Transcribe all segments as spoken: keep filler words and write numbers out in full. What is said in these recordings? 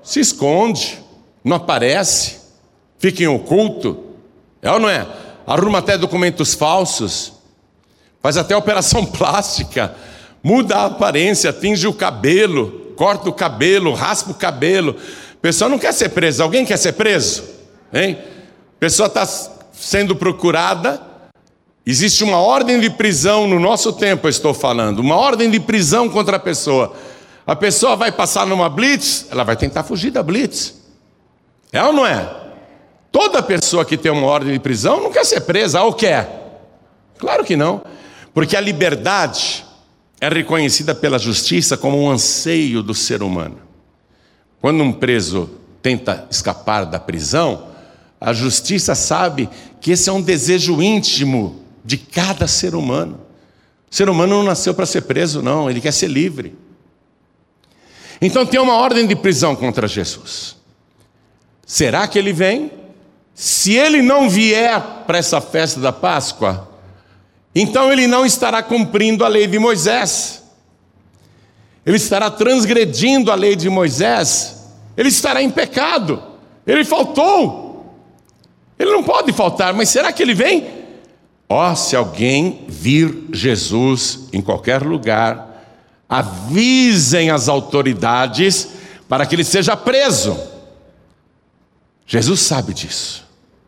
Se esconde, não aparece, fica em oculto, é ou não é? Arruma até documentos falsos, faz até operação plástica, muda a aparência, tinge o cabelo, corta o cabelo, raspa o cabelo. A pessoa não quer ser presa. Alguém quer ser preso? Hein? A pessoa está sendo procurada, existe uma ordem de prisão no nosso tempo, eu estou falando, uma ordem de prisão contra a pessoa. A pessoa vai passar numa blitz, ela vai tentar fugir da blitz. É ou não é? Toda pessoa que tem uma ordem de prisão não quer ser presa, ou quer? Claro que não, porque a liberdade é reconhecida pela justiça como um anseio do ser humano. Quando um preso tenta escapar da prisão, a justiça sabe que esse é um desejo íntimo de cada ser humano. O ser humano não nasceu para ser preso, não, ele quer ser livre. Então tem uma ordem de prisão contra Jesus. Será que ele vem? Se ele não vier para essa festa da Páscoa, então ele não estará cumprindo a lei de Moisés. Ele estará transgredindo a lei de Moisés. Ele estará em pecado. Ele faltou. Ele não pode faltar, mas será que ele vem? Ó, oh, se alguém vir Jesus em qualquer lugar, avisem as autoridades para que ele seja preso. Jesus sabe disso.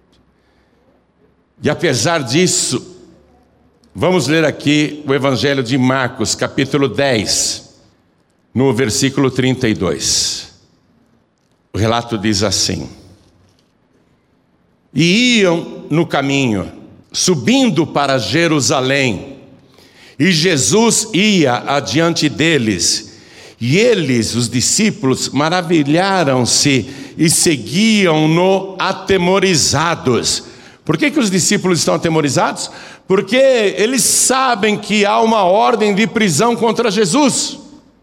E apesar disso, vamos ler aqui o Evangelho de Marcos, capítulo dez, no versículo trinta e dois. O relato diz assim: E iam no caminho, subindo para Jerusalém, e Jesus ia adiante deles, e eles, os discípulos, maravilharam-se e seguiam-no atemorizados. Por que que os discípulos estão atemorizados? Porque eles sabem que há uma ordem de prisão contra Jesus.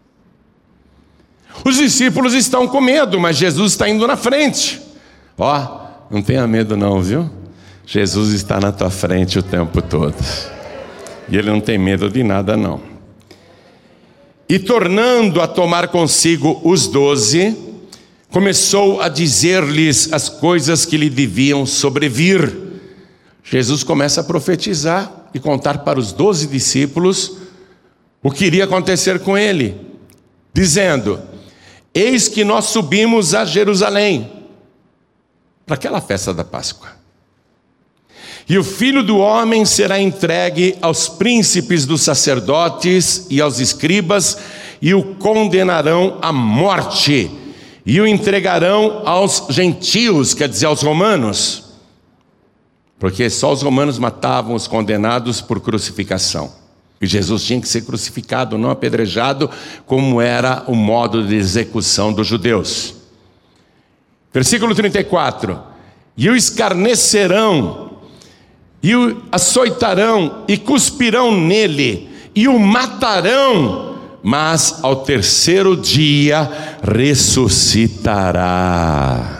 Os discípulos estão com medo, mas Jesus está indo na frente. Ó, não tenha medo não, viu? Jesus está na tua frente o tempo todo. E ele não tem medo de nada não. E tornando a tomar consigo os doze, começou a dizer-lhes as coisas que lhe deviam sobrevir. Jesus começa a profetizar e contar para os doze discípulos o que iria acontecer com ele, dizendo: eis que nós subimos a Jerusalém, para aquela festa da Páscoa. E o Filho do Homem será entregue aos príncipes dos sacerdotes e aos escribas, e o condenarão à morte, e o entregarão aos gentios, quer dizer, aos romanos, porque só os romanos matavam os condenados por crucificação. E Jesus tinha que ser crucificado, não apedrejado, como era o modo de execução dos judeus. Versículo trinta e quatro: E o escarnecerão, e o açoitarão, e cuspirão nele, e o matarão, mas ao terceiro dia ressuscitará.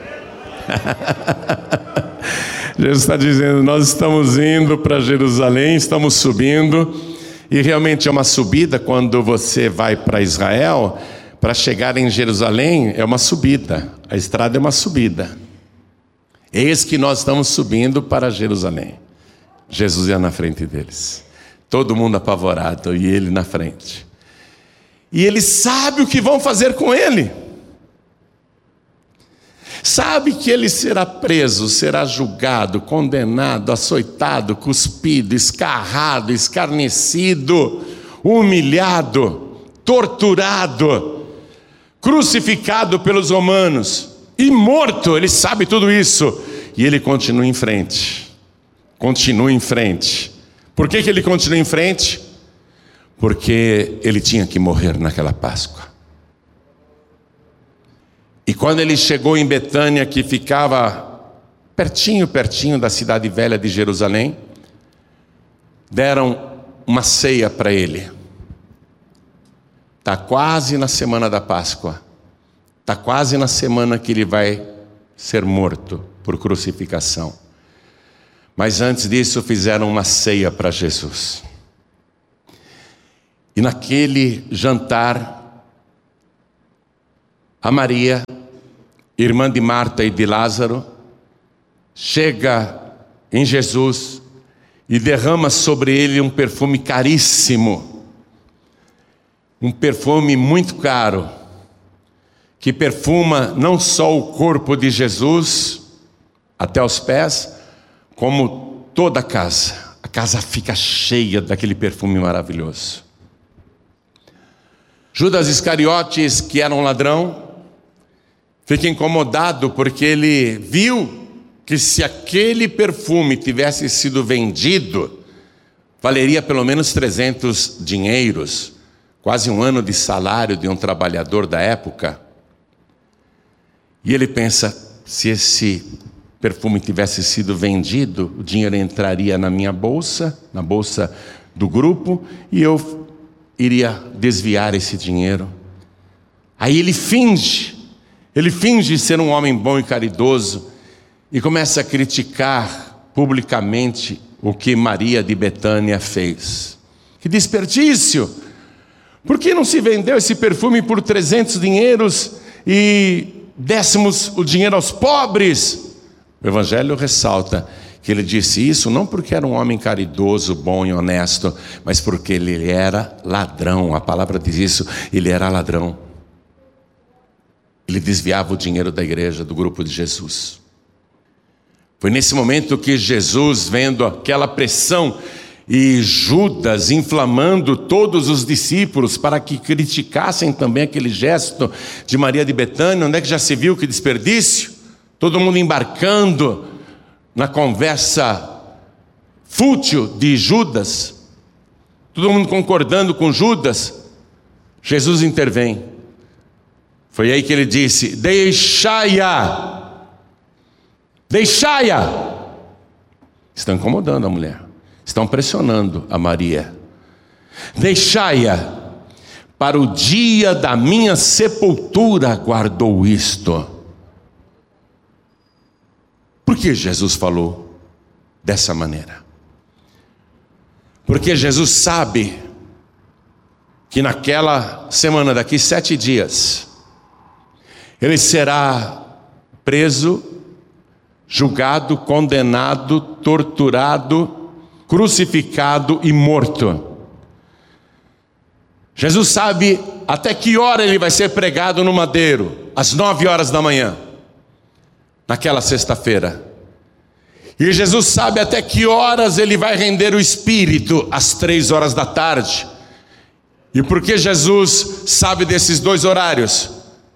Jesus está dizendo: nós estamos indo para Jerusalém, estamos subindo, e realmente é uma subida. Quando você vai para Israel, para chegar em Jerusalém é uma subida, a estrada é uma subida. Eis que nós estamos subindo para Jerusalém. Jesus ia na frente deles, todo mundo apavorado, e ele na frente. E ele sabe o que vão fazer com ele. Sabe que ele será preso, será julgado, condenado, açoitado, cuspido, escarrado, escarnecido, humilhado, torturado, crucificado pelos romanos e morto. Ele sabe tudo isso, e ele continua em frente, continua em frente. Por que que ele continua em frente? Porque ele tinha que morrer naquela Páscoa. E quando ele chegou em Betânia, que ficava pertinho, pertinho da cidade velha de Jerusalém, deram uma ceia para ele. Está quase na semana da Páscoa, está quase na semana que ele vai ser morto por crucificação. Mas antes disso fizeram uma ceia para Jesus. E naquele jantar, a Maria irmã de Marta e de Lázaro, chega em Jesus e derrama sobre ele um perfume caríssimo, um perfume muito caro, que perfuma não só o corpo de Jesus até os pés, como toda a casa. A casa fica cheia daquele perfume maravilhoso. Judas Iscariotes, que era um ladrão, fica incomodado porque ele viu que se aquele perfume tivesse sido vendido, valeria pelo menos trezentos dinheiros, quase um ano de salário de um trabalhador da época. E ele pensa, se esse perfume tivesse sido vendido, o dinheiro entraria na minha bolsa, na bolsa do grupo, e eu iria desviar esse dinheiro. Aí ele finge, ele finge ser um homem bom e caridoso, e começa a criticar publicamente o que Maria de Betânia fez. Que desperdício! Por que não se vendeu esse perfume por trezentos dinheiros e dessemos o dinheiro aos pobres? O Evangelho ressalta que ele disse isso não porque era um homem caridoso, bom e honesto, mas porque ele era ladrão. A palavra diz isso, ele era ladrão. Ele desviava o dinheiro da igreja, do grupo de Jesus. Foi nesse momento que Jesus, vendo aquela pressão e Judas inflamando todos os discípulos para que criticassem também aquele gesto de Maria de Betânia, onde é que já se viu que desperdício? Todo mundo embarcando na conversa fútil de Judas, todo mundo concordando com Judas. Jesus intervém. Foi aí que ele disse: deixai-a, deixai-a. Estão incomodando a mulher, estão pressionando a Maria. Deixai-a, para o dia da minha sepultura guardou isto. Por que Jesus falou dessa maneira? Porque Jesus sabe que naquela semana, daqui sete dias, ele será preso, julgado, condenado, torturado, crucificado e morto. Jesus sabe até que hora ele vai ser pregado no madeiro, às nove horas da manhã, naquela sexta-feira. E Jesus sabe até que horas ele vai render o Espírito, às três horas da tarde. E por que Jesus sabe desses dois horários?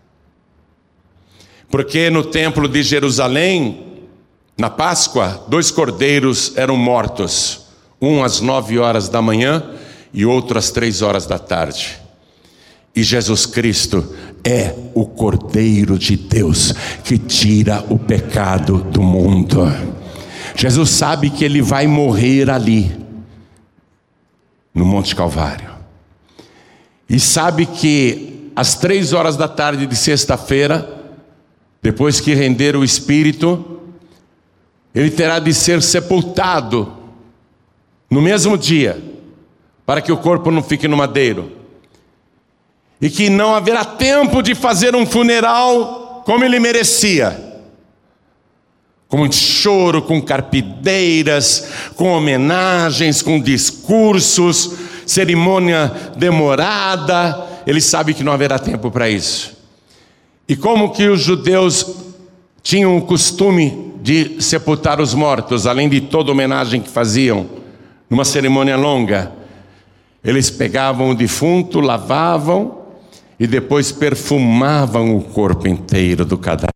Porque no templo de Jerusalém, na Páscoa, dois cordeiros eram mortos, um às nove horas da manhã e outro às três horas da tarde. E Jesus Cristo é o Cordeiro de Deus que tira o pecado do mundo. Jesus sabe que ele vai morrer ali, no Monte Calvário. E sabe que às três horas da tarde de sexta-feira, depois que render o Espírito, ele terá de ser sepultado no mesmo dia, para que o corpo não fique no madeiro. E que não haverá tempo de fazer um funeral como ele merecia. Com muito choro, com carpideiras, com homenagens, com discursos, cerimônia demorada. Ele sabe que não haverá tempo para isso. E como que os judeus tinham o costume de sepultar os mortos, além de toda homenagem que faziam, numa cerimônia longa, eles pegavam o defunto, lavavam e depois perfumavam o corpo inteiro do cadáver.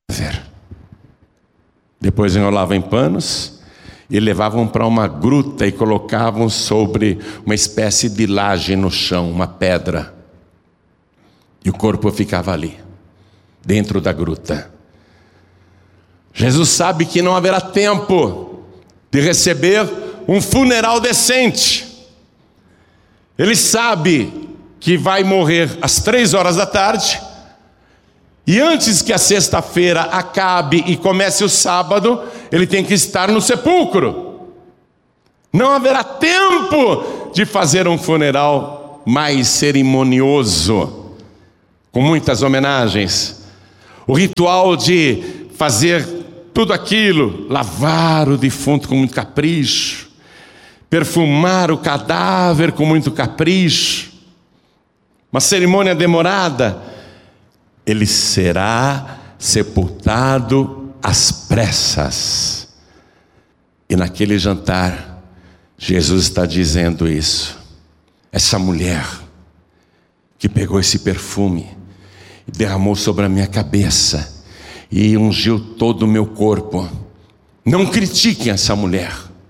Depois enrolavam em panos e levavam para uma gruta e colocavam sobre uma espécie de laje no chão, uma pedra. E o corpo ficava ali, dentro da gruta. Jesus sabe que não haverá tempo de receber um funeral decente. Ele sabe que vai morrer às três horas da tarde. E antes que a sexta-feira acabe e comece o sábado, ele tem que estar no sepulcro. Não haverá tempo de fazer um funeral mais cerimonioso, com muitas homenagens. O ritual de fazer tudo aquilo, lavar o defunto com muito capricho, perfumar o cadáver com muito capricho, uma cerimônia demorada. Ele será sepultado às pressas. E naquele jantar, Jesus está dizendo isso. Essa mulher que pegou esse perfume e derramou sobre a minha cabeça e ungiu todo o meu corpo. Não critiquem essa mulher,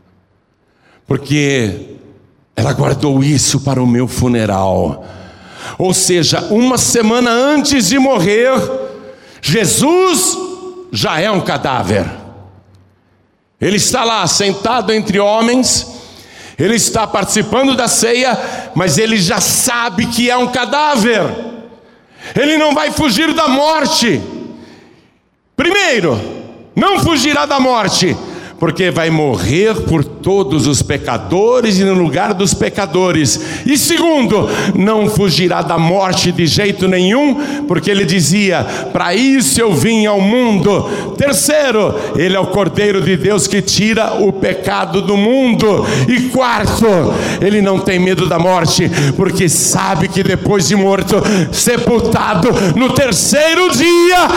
porque ela guardou isso para o meu funeral. Ou seja, uma semana antes de morrer, Jesus já é um cadáver. Ele está lá sentado entre homens, ele está participando da ceia, mas ele já sabe que é um cadáver. Ele não vai fugir da morte. Primeiro, não fugirá da morte, porque vai morrer por todos os pecadores e no lugar dos pecadores. E segundo, não fugirá da morte de jeito nenhum, porque ele dizia: para isso eu vim ao mundo. Terceiro, ele é o Cordeiro de Deus que tira o pecado do mundo. E quarto, ele não tem medo da morte, porque sabe que depois de morto, sepultado, no terceiro dia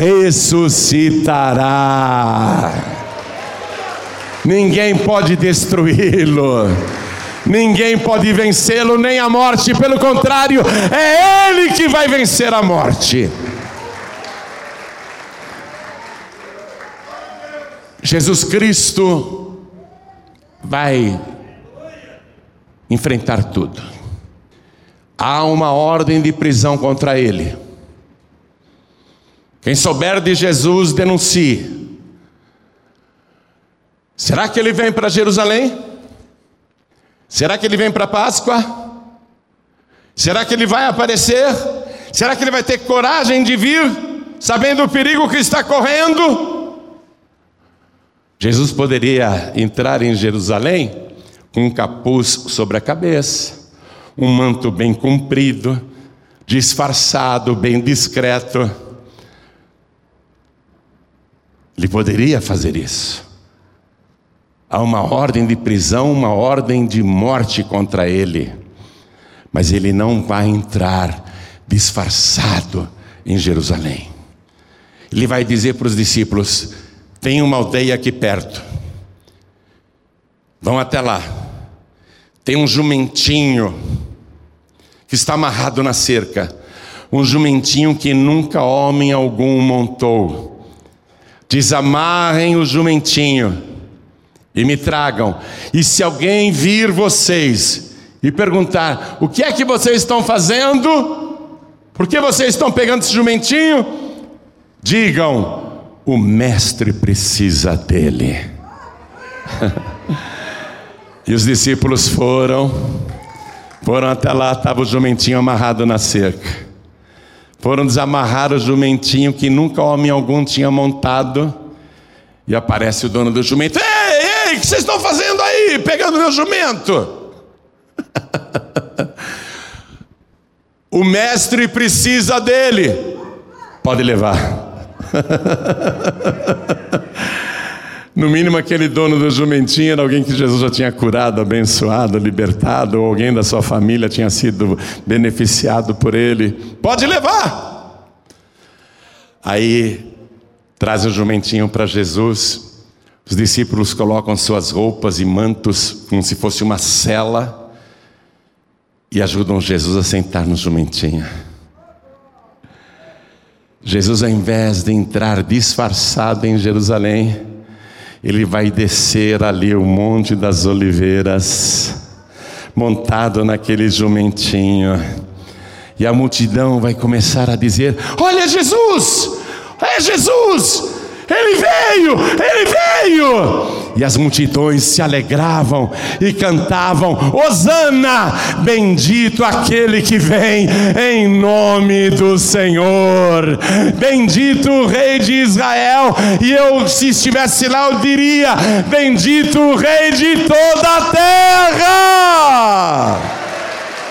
ressuscitará. Ninguém pode destruí-lo, ninguém pode vencê-lo, nem a morte. Pelo contrário, é Ele que vai vencer a morte. Jesus Cristo vai enfrentar tudo. Há uma ordem de prisão contra Ele. Quem souber de Jesus, denuncie. Será que ele vem para Jerusalém? Será que ele vem para a Páscoa? Será que ele vai aparecer? Será que ele vai ter coragem de vir, sabendo o perigo que está correndo? Jesus poderia entrar em Jerusalém com um capuz sobre a cabeça, um manto bem comprido, disfarçado, bem discreto. Ele poderia fazer isso. Há uma ordem de prisão, uma ordem de morte contra ele. Mas ele não vai entrar disfarçado em Jerusalém. Ele vai dizer para os discípulos: tem uma aldeia aqui perto, vão até lá. Tem um jumentinho que está amarrado na cerca, um jumentinho que nunca homem algum montou. Desamarrem o jumentinho e me tragam. E se alguém vir vocês e perguntar: o que é que vocês estão fazendo? Por que vocês estão pegando esse jumentinho? Digam: o mestre precisa dele. E os discípulos foram, foram até lá, estava o jumentinho amarrado na cerca. Foram desamarrar o jumentinho que nunca homem algum tinha montado. E aparece o dono do jumento: ei, ei, o que vocês estão fazendo aí, pegando meu jumento? O mestre precisa dele, pode levar. No mínimo aquele dono do jumentinho era alguém que Jesus já tinha curado, abençoado, libertado, ou alguém da sua família tinha sido beneficiado por ele. Pode levar. Aí traz o jumentinho para Jesus. Os discípulos colocam suas roupas e mantos como se fosse uma cela e ajudam Jesus a sentar no jumentinho. Jesus, ao invés de entrar disfarçado em Jerusalém, ele vai descer ali o Monte das Oliveiras, montado naquele jumentinho, e a multidão vai começar a dizer: olha Jesus! É Jesus! Ele veio! Ele veio! E as multidões se alegravam e cantavam: Hosana! Bendito aquele que vem em nome do Senhor! Bendito o Rei de Israel! E eu, se estivesse lá, eu diria: bendito o Rei de toda a terra!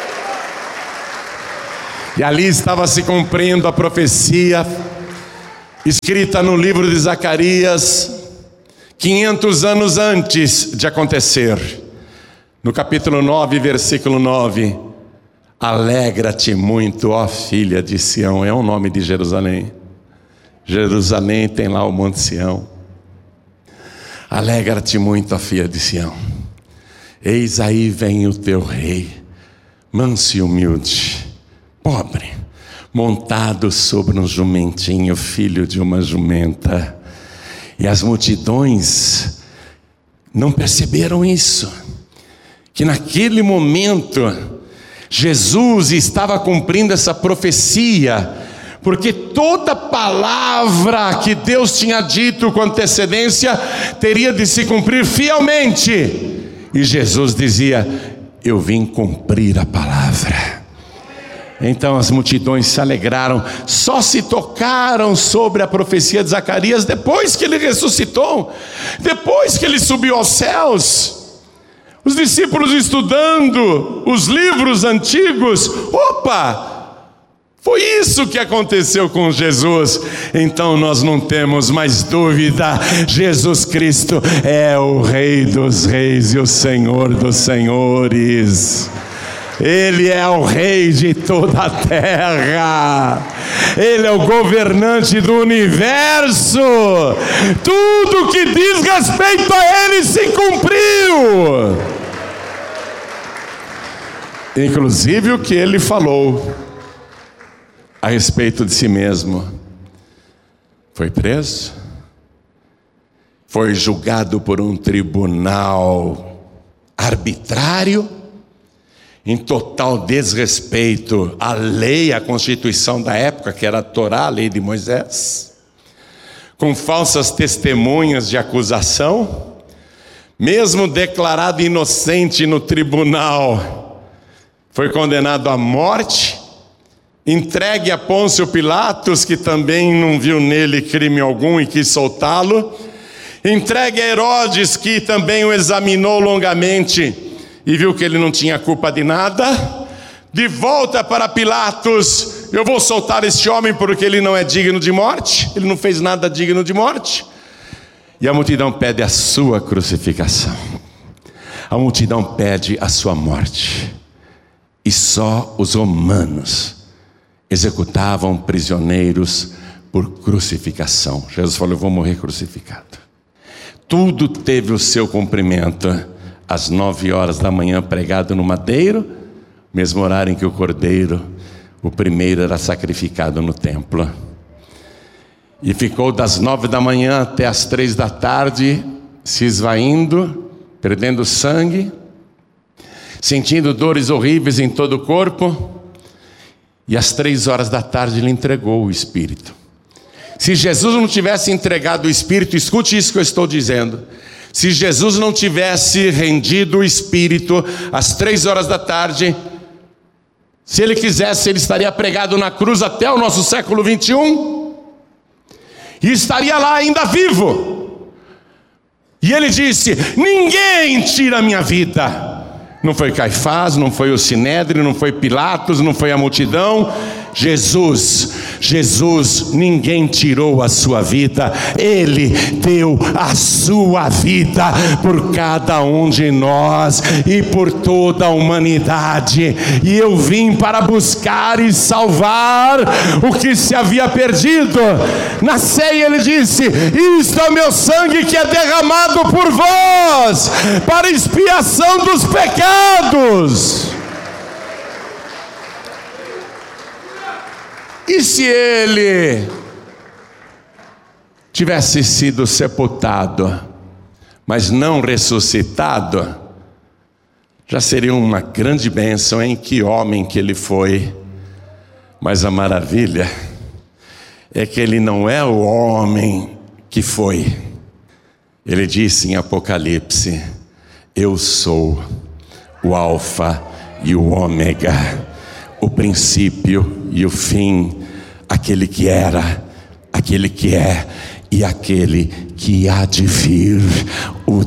E ali estava se cumprindo a profecia escrita no livro de Zacarias, quinhentos anos antes de acontecer. No capítulo nove, versículo nove: alegra-te muito, ó filha de Sião. É o nome de Jerusalém. Jerusalém tem lá o Monte Sião. Alegra-te muito, ó filha de Sião. Eis aí vem o teu rei, manso e humilde, pobre, montado sobre um jumentinho, filho de uma jumenta. E as multidões não perceberam isso, que naquele momento Jesus estava cumprindo essa profecia, porque toda palavra que Deus tinha dito com antecedência teria de se cumprir fielmente. E Jesus dizia: eu vim cumprir a palavra. Então as multidões se alegraram, só se tocaram sobre a profecia de Zacarias depois que ele ressuscitou, depois que ele subiu aos céus. Os discípulos estudando os livros antigos, opa! Foi isso que aconteceu com Jesus. Então nós não temos mais dúvida: Jesus Cristo é o Rei dos Reis e o Senhor dos Senhores. Ele é o Rei de toda a terra. Ele é o governante do universo. Tudo que diz respeito a Ele se cumpriu, inclusive o que Ele falou a respeito de si mesmo. Foi preso, foi julgado por um tribunal arbitrário, em total desrespeito à lei, à constituição da época, que era a Torá, a lei de Moisés, com falsas testemunhas de acusação. Mesmo declarado inocente no tribunal, foi condenado à morte, entregue a Pôncio Pilatos, que também não viu nele crime algum e quis soltá-lo, entregue a Herodes, que também o examinou longamente e viu que ele não tinha culpa de nada. De volta para Pilatos: eu vou soltar este homem porque ele não é digno de morte, ele não fez nada digno de morte. E a multidão pede a sua crucificação, a multidão pede a sua morte. E só os romanos executavam prisioneiros por crucificação. Jesus falou: eu vou morrer crucificado. Tudo teve o seu cumprimento. Às nove horas da manhã, pregado no madeiro, mesmo horário em que o cordeiro, o primeiro, era sacrificado no templo. E ficou das nove da manhã até as três da tarde, se esvaindo, perdendo sangue, sentindo dores horríveis em todo o corpo. E às três horas da tarde ele entregou o Espírito. Se Jesus não tivesse entregado o Espírito, escute isso que eu estou dizendo, se Jesus não tivesse rendido o Espírito às três horas da tarde, se ele quisesse, ele estaria pregado na cruz até o nosso século vinte e um, e estaria lá ainda vivo. E ele disse: ninguém tira a minha vida. Não foi Caifás, não foi o Sinédrio, não foi Pilatos, não foi a multidão. Jesus, Jesus, ninguém tirou a sua vida. Ele deu a sua vida por cada um de nós e por toda a humanidade. E eu vim para buscar e salvar o que se havia perdido. Na ceia ele disse: isto é o meu sangue que é derramado por vós para expiação dos pecados. E se ele tivesse sido sepultado, mas não ressuscitado, já seria uma grande bênção, hein? Que homem que ele foi. Mas a maravilha é que ele não é o homem que foi. Ele disse em Apocalipse: eu sou o Alfa e o Ômega, o princípio e o fim, aquele que era, aquele que é e aquele que há de vir, o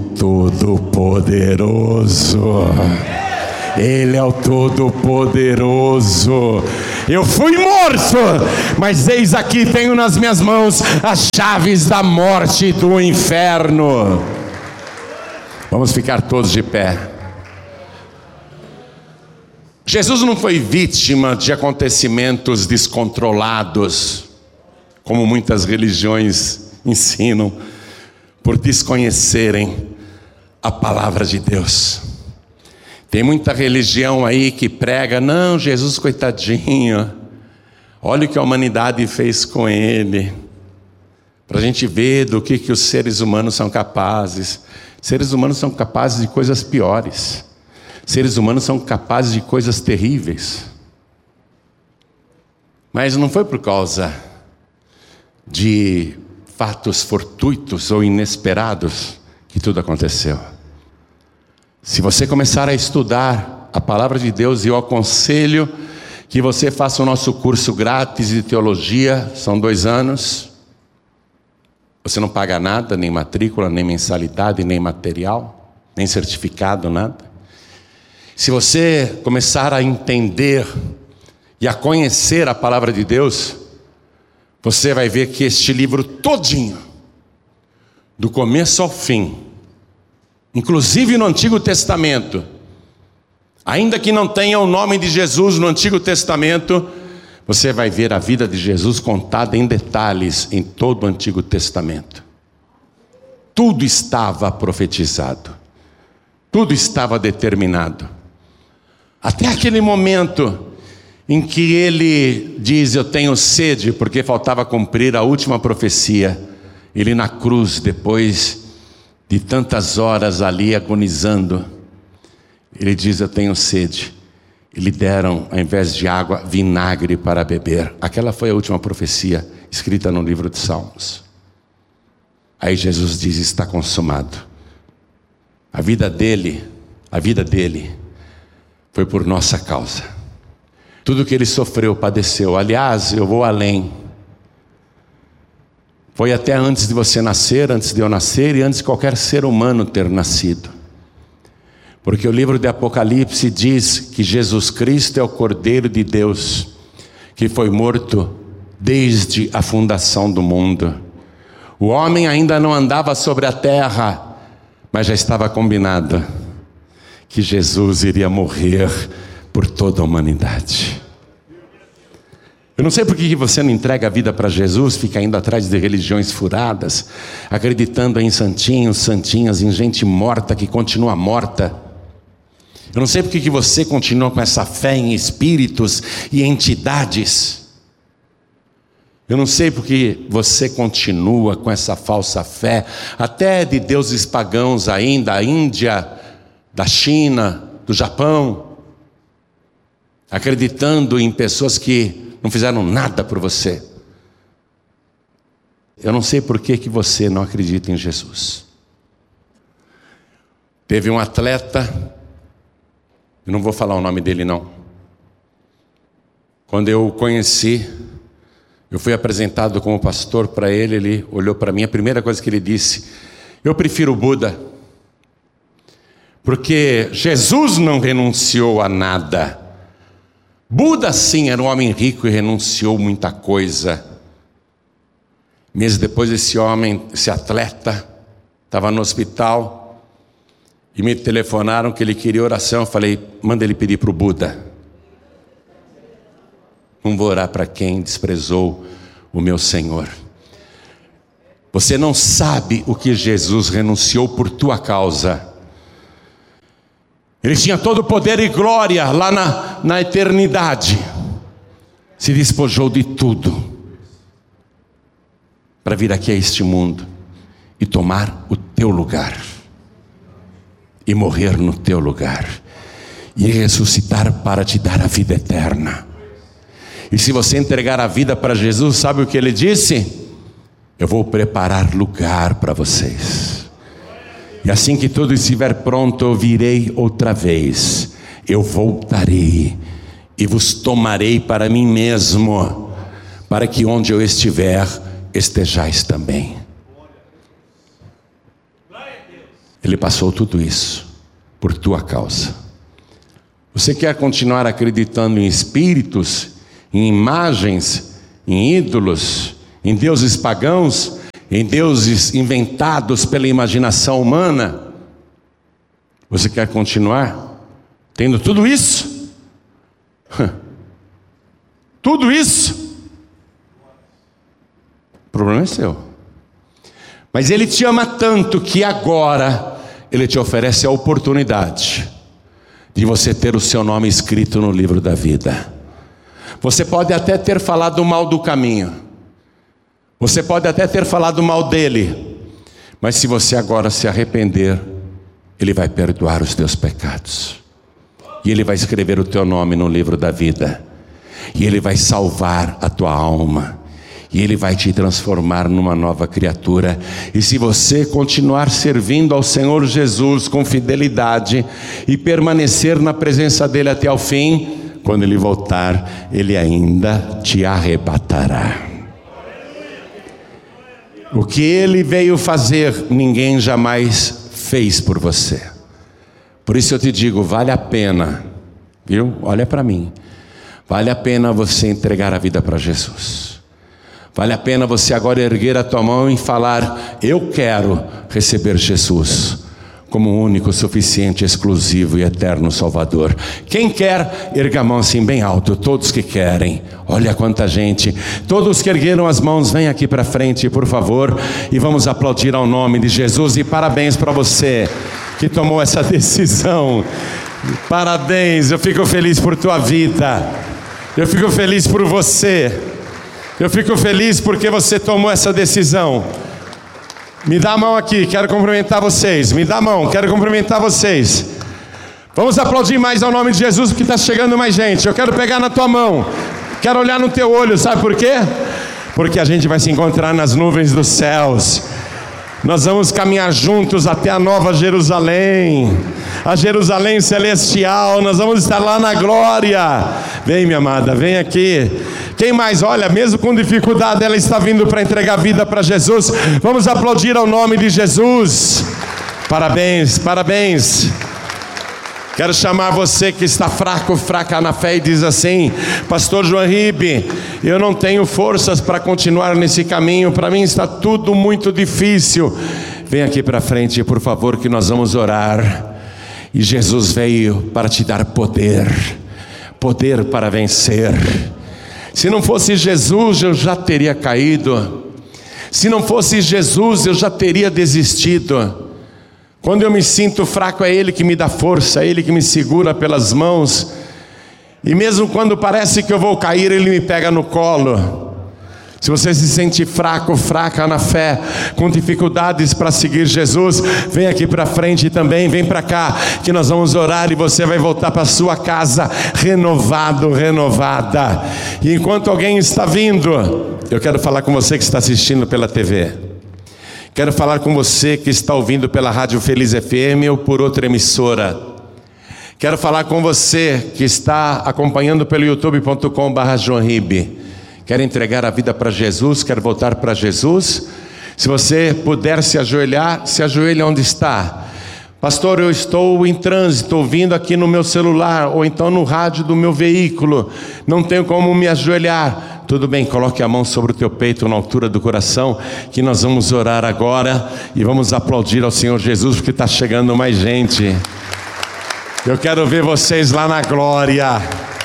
Todo-Poderoso. Ele é o Todo-Poderoso. Eu fui morto, mas eis aqui tenho nas minhas mãos as chaves da morte e do inferno. Vamos ficar todos de pé. Jesus não foi vítima de acontecimentos descontrolados, como muitas religiões ensinam, por desconhecerem a palavra de Deus. Tem muita religião aí que prega, não, Jesus coitadinho, olha o que a humanidade fez com ele, para a gente ver do que, que os seres humanos são capazes. Seres humanos são capazes de coisas piores. Seres humanos são capazes de coisas terríveis. Mas não foi por causa de fatos fortuitos ou inesperados que tudo aconteceu. Se você começar a estudar a palavra de Deus, e eu aconselho que você faça o nosso curso grátis de teologia, são dois anos. Você não paga nada, nem matrícula, nem mensalidade, nem material, nem certificado, nada. Se você começar a entender e a conhecer a palavra de Deus, você vai ver que este livro todinho, do começo ao fim, inclusive no Antigo Testamento, ainda que não tenha o nome de Jesus no Antigo Testamento, você vai ver a vida de Jesus contada em detalhes em todo o Antigo Testamento. Tudo estava profetizado, tudo estava determinado. Até aquele momento em que ele diz, eu tenho sede, porque faltava cumprir a última profecia. Ele na cruz, depois de tantas horas ali agonizando, ele diz, eu tenho sede. E lhe deram, ao invés de água, vinagre para beber. Aquela foi a última profecia escrita no livro de Salmos. Aí Jesus diz, está consumado. A vida dele, a vida dele foi por nossa causa. Tudo que ele sofreu, padeceu. Aliás, eu vou além. Foi até antes de você nascer, antes de eu nascer e antes de qualquer ser humano ter nascido. Porque o livro de Apocalipse diz que Jesus Cristo é o Cordeiro de Deus, que foi morto desde a fundação do mundo. O homem ainda não andava sobre a terra, mas já estava combinado que Jesus iria morrer por toda a humanidade. Eu não sei por que você não entrega a vida para Jesus, fica indo atrás de religiões furadas, acreditando em santinhos, santinhas, em gente morta que continua morta. Eu não sei por que você continua com essa fé em espíritos e entidades. Eu não sei por que você continua com essa falsa fé, até de deuses pagãos ainda, da Índia, da China, do Japão, acreditando em pessoas que não fizeram nada por você. Eu não sei por que que você não acredita em Jesus. Teve um atleta, eu não vou falar o nome dele não. Quando eu o conheci, eu fui apresentado como pastor para ele, ele olhou para mim, a primeira coisa que ele disse, eu prefiro o Buda, porque Jesus não renunciou a nada. Buda sim era um homem rico e renunciou muita coisa. Meses depois esse homem, esse atleta, estava no hospital, e me telefonaram que ele queria oração. Eu falei, manda ele pedir para o Buda. Não vou orar para quem desprezou o meu Senhor. Você não sabe o que Jesus renunciou por tua causa. Ele tinha todo o poder e glória lá na, na eternidade. Se despojou de tudo para vir aqui a este mundo e tomar o teu lugar. E morrer no teu lugar. E ressuscitar para te dar a vida eterna. E se você entregar a vida para Jesus, sabe o que ele disse? Eu vou preparar lugar para vocês. E assim que tudo estiver pronto, eu virei outra vez. Eu voltarei e vos tomarei para mim mesmo, para que onde eu estiver, estejais também. Ele passou tudo isso por tua causa. Você quer continuar acreditando em espíritos, em imagens, em ídolos, em deuses pagãos, em deuses inventados pela imaginação humana? Você quer continuar tendo tudo isso? Tudo isso? O problema é seu. Mas Ele te ama tanto que agora Ele te oferece a oportunidade de você ter o seu nome escrito no livro da vida. Você pode até ter falado mal do caminho, você pode até ter falado mal dele, mas se você agora se arrepender, Ele vai perdoar os teus pecados, e Ele vai escrever o teu nome no livro da vida, e Ele vai salvar a tua alma, e Ele vai te transformar numa nova criatura. E se você continuar servindo ao Senhor Jesus com fidelidade e permanecer na presença dEle até o fim, quando Ele voltar, Ele ainda te arrebatará. O que Ele veio fazer, ninguém jamais fez por você. Por isso eu te digo, vale a pena, viu? Olha para mim. Vale a pena você entregar a vida para Jesus. Vale a pena você agora erguer a tua mão e falar: eu quero receber Jesus como único, suficiente, exclusivo e eterno Salvador. Quem quer, erga a mão assim bem alto. Todos que querem, olha quanta gente. Todos que ergueram as mãos, vem aqui para frente, por favor, e vamos aplaudir ao nome de Jesus. E parabéns para você que tomou essa decisão. Parabéns, eu fico feliz por tua vida, eu fico feliz por você, eu fico feliz porque você tomou essa decisão. Me dá a mão aqui, quero cumprimentar vocês. Me dá a mão, quero cumprimentar vocês. Vamos aplaudir mais ao nome de Jesus, porque está chegando mais gente. Eu quero pegar na tua mão, quero olhar no teu olho, sabe por quê? Porque a gente vai se encontrar nas nuvens dos céus. Nós vamos caminhar juntos até a nova Jerusalém, a Jerusalém celestial. Nós vamos estar lá na glória. Vem, minha amada, vem aqui. Quem mais? Olha, mesmo com dificuldade, ela está vindo para entregar a vida para Jesus. Vamos aplaudir ao nome de Jesus. Parabéns, parabéns. Quero chamar você que está fraco, fraca na fé e diz assim: pastor João Ribe, eu não tenho forças para continuar nesse caminho, para mim está tudo muito difícil. Vem aqui para frente, por favor, que nós vamos orar. E Jesus veio para te dar poder, poder para vencer. Se não fosse Jesus, eu já teria caído. Se não fosse Jesus, eu já teria desistido. Quando eu me sinto fraco, é Ele que me dá força, é Ele que me segura pelas mãos. E mesmo quando parece que eu vou cair, Ele me pega no colo. Se você se sente fraco, fraca na fé, com dificuldades para seguir Jesus, vem aqui para frente também, vem para cá, que nós vamos orar e você vai voltar para sua casa renovado, renovada. E enquanto alguém está vindo, eu quero falar com você que está assistindo pela T V. Quero falar com você que está ouvindo pela Rádio Feliz F M ou por outra emissora. Quero falar com você que está acompanhando pelo youtube ponto com barra João Ribe. Quer entregar a vida para Jesus, quer voltar para Jesus? Se você puder se ajoelhar, se ajoelhe onde está. Pastor, eu estou em trânsito, ouvindo aqui no meu celular, ou então no rádio do meu veículo, não tenho como me ajoelhar. Tudo bem, coloque a mão sobre o teu peito, na altura do coração, que nós vamos orar agora, e vamos aplaudir ao Senhor Jesus, porque está chegando mais gente. Eu quero ver vocês lá na glória.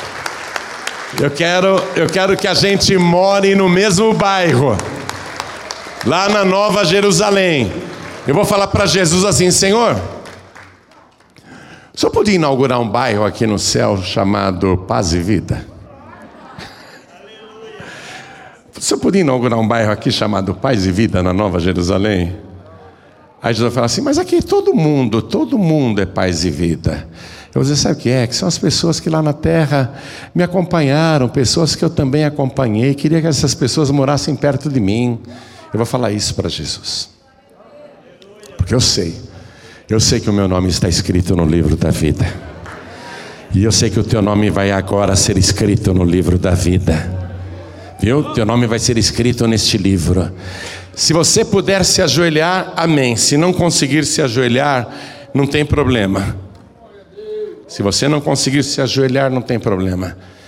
Eu quero, eu quero que a gente more no mesmo bairro, lá na Nova Jerusalém. Eu vou falar para Jesus assim: Senhor, o senhor podia inaugurar um bairro aqui no céu chamado Paz e Vida? O senhor podia inaugurar um bairro aqui chamado Paz e Vida na Nova Jerusalém? Aí Jesus vai falar assim: mas aqui todo mundo, todo mundo é paz e vida. Eu vou dizer: sabe o que é? Que são as pessoas que lá na terra me acompanharam, pessoas que eu também acompanhei, queria que essas pessoas morassem perto de mim. Eu vou falar isso para Jesus, porque eu sei, eu sei que o meu nome está escrito no livro da vida, e eu sei que o teu nome vai agora ser escrito no livro da vida, viu? Teu nome vai ser escrito neste livro. Se você puder se ajoelhar, amém. Se não conseguir se ajoelhar, não tem problema. Se você não conseguir se ajoelhar, não tem problema.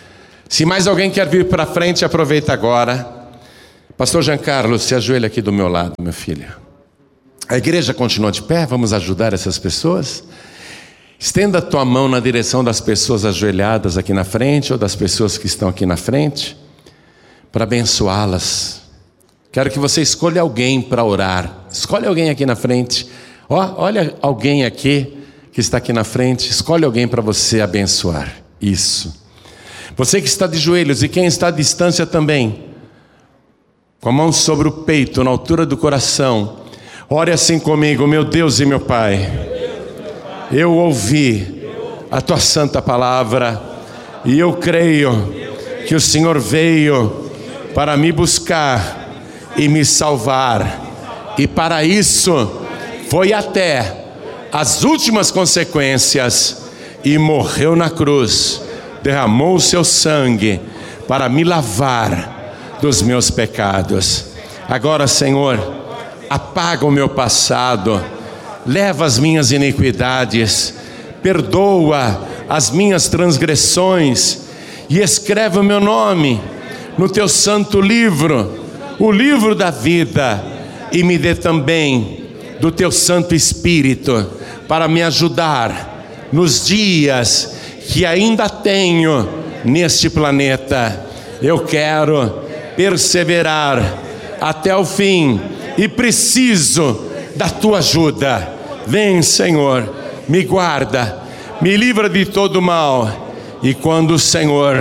Se mais alguém quer vir para frente, aproveita agora. Pastor Giancarlo, se ajoelha aqui do meu lado, meu filho. A igreja continua de pé, vamos ajudar essas pessoas. Estenda a tua mão na direção das pessoas ajoelhadas aqui na frente, ou das pessoas que estão aqui na frente, para abençoá-las. Quero que você escolha alguém para orar. Escolhe alguém aqui na frente. Ó, olha alguém aqui que está aqui na frente. Escolhe alguém para você abençoar. Isso. Você que está de joelhos e quem está à distância também, com a mão sobre o peito, na altura do coração, ore assim comigo: meu Deus e meu Pai, eu ouvi a tua santa palavra e eu creio que o Senhor veio para me buscar e me salvar, e para isso foi até as últimas consequências e morreu na cruz, derramou o seu sangue para me lavar dos meus pecados. Agora, Senhor, apaga o meu passado, leva as minhas iniquidades, perdoa as minhas transgressões e escreve o meu nome no teu santo livro, o livro da vida, e me dê também do teu Santo Espírito para me ajudar nos dias que ainda tenho neste planeta. Eu quero perseverar até o fim e preciso da tua ajuda. Vem, Senhor, me guarda, me livra de todo mal, e quando o Senhor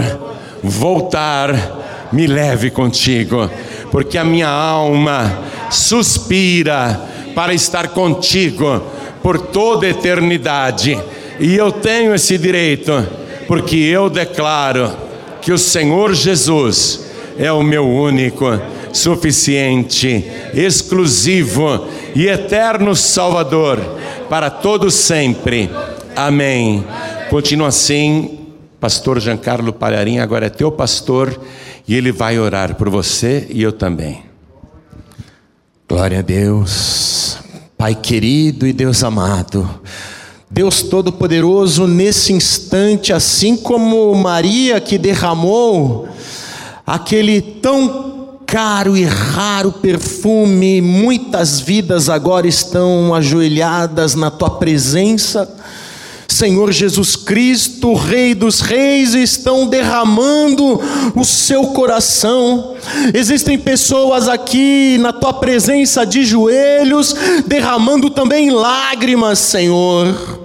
voltar, me leve contigo, porque a minha alma suspira para estar contigo por toda a eternidade. E eu tenho esse direito, porque eu declaro que o Senhor Jesus é o meu único, suficiente, exclusivo e eterno Salvador para todos sempre. Amém. Continua assim. Pastor Giancarlo Palharim agora é teu pastor e ele vai orar por você e eu também. Glória a Deus. Pai querido e Deus amado, Deus Todo-Poderoso, nesse instante, assim como Maria que derramou aquele tão caro e raro perfume, muitas vidas agora estão ajoelhadas na tua presença, Senhor Jesus Cristo, Rei dos Reis, estão derramando o seu coração. Existem pessoas aqui na tua presença de joelhos, derramando também lágrimas, Senhor.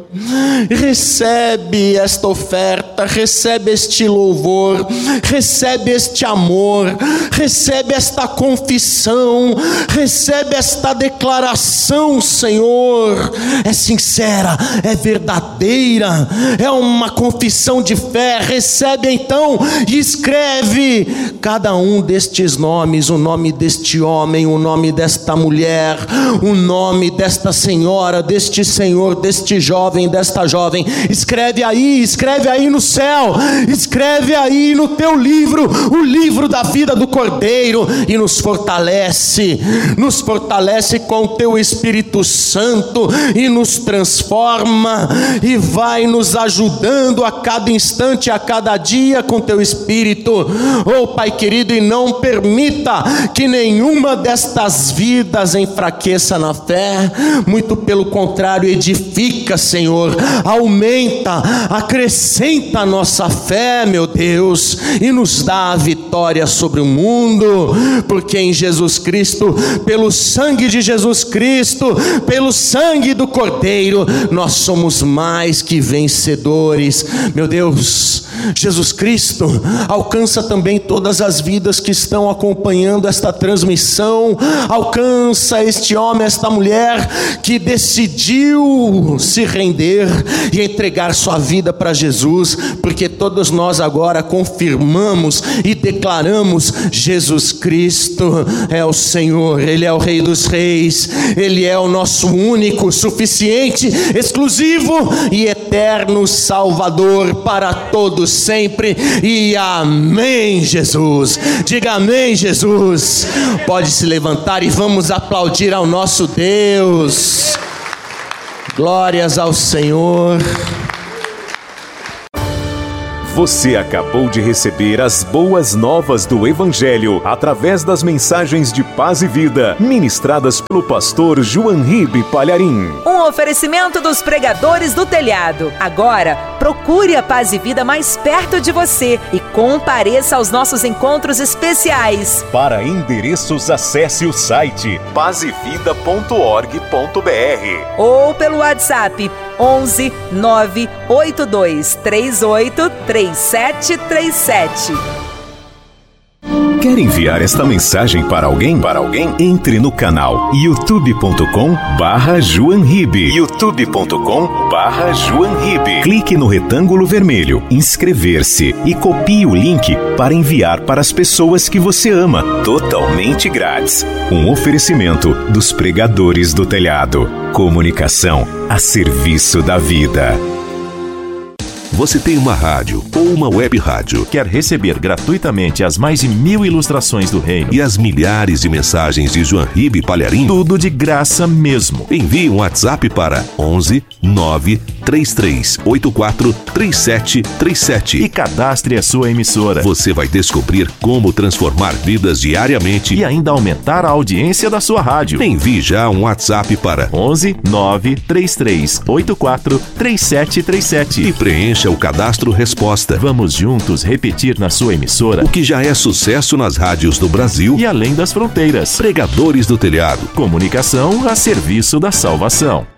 Recebe esta oferta, recebe este louvor, recebe este amor, recebe esta confissão, recebe esta declaração, Senhor. É sincera, é verdadeira, é uma confissão de fé. Recebe então e escreve cada um destes nomes: o nome deste homem, o nome desta mulher, o nome desta senhora, deste senhor, deste jovem, desta jovem. Escreve aí, escreve aí no céu, escreve aí no teu livro, o livro da vida do Cordeiro, e nos fortalece, nos fortalece com o teu Espírito Santo e nos transforma e vai nos ajudando a cada instante, a cada dia com teu Espírito. Oh Pai querido, e não permita que nenhuma destas vidas enfraqueça na fé, muito pelo contrário, edifica, Senhor, aumenta, acrescenta a nossa fé, meu Deus, e nos dá a vitória sobre o mundo, porque em Jesus Cristo, pelo sangue de Jesus Cristo, pelo sangue do Cordeiro, nós somos mais que vencedores. Meu Deus, Jesus Cristo, alcança também todas as vidas que estão acompanhando esta transmissão, alcança este homem, esta mulher que decidiu se render e entregar sua vida para Jesus, porque todos nós agora confirmamos e declaramos: Jesus Cristo é o Senhor, Ele é o Rei dos Reis, Ele é o nosso único, suficiente, exclusivo e eterno Salvador para todos sempre. E amém, Jesus. Diga amém, Jesus. Pode se levantar e vamos aplaudir ao nosso Deus. Glórias ao Senhor. Você acabou de receber as boas novas do Evangelho através das mensagens de paz e vida, ministradas pelo pastor João Ribe Palharim. Um oferecimento dos pregadores do telhado. Agora, procure a Paz e Vida mais perto de você e compareça aos nossos encontros especiais. Para endereços, acesse o site paz e vida ponto org ponto br ou pelo WhatsApp onze nove oito dois três oito três sete três sete. Quer enviar esta mensagem para alguém? Para alguém? Entre no canal youtube ponto com barra João Ribe. youtube ponto com barra João Ribe. Clique no retângulo vermelho, inscrever-se e copie o link para enviar para as pessoas que você ama, totalmente grátis. Um oferecimento dos pregadores do telhado. Comunicação a serviço da vida. Você tem uma rádio ou uma web rádio? Quer receber gratuitamente as mais de mil ilustrações do reino? E as milhares de mensagens de João Ribe Palharim? Tudo de graça mesmo. Envie um WhatsApp para onze nove três três oito quatro três sete três sete e cadastre a sua emissora. Você vai descobrir como transformar vidas diariamente e ainda aumentar a audiência da sua rádio. Envie já um WhatsApp para onze nove três três oito quatro três sete três sete e preencha o cadastro resposta. Vamos juntos repetir na sua emissora o que já é sucesso nas rádios do Brasil e além das fronteiras. Pregadores do Telhado. Comunicação a serviço da salvação.